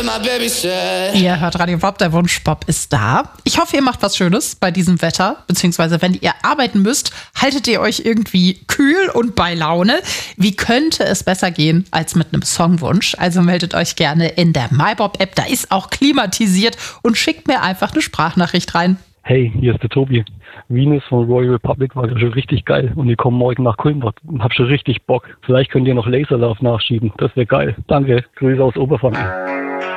Ihr hört Radio Bob, der Wunschbob ist da. Ich hoffe, ihr macht was Schönes bei diesem Wetter, beziehungsweise wenn ihr arbeiten müsst, haltet ihr euch irgendwie kühl und bei Laune. Wie könnte es besser gehen als mit einem Songwunsch? Also meldet euch gerne in der MyBob-App, da ist auch klimatisiert und schickt mir einfach eine Sprachnachricht rein. Hey, hier ist der Tobi. Venus von Royal Republic war schon richtig geil und ich komme morgen nach Kulmbach und hab schon richtig Bock. Vielleicht könnt ihr noch Laserlove nachschieben, das wäre geil. Danke, Grüße aus Oberfranken.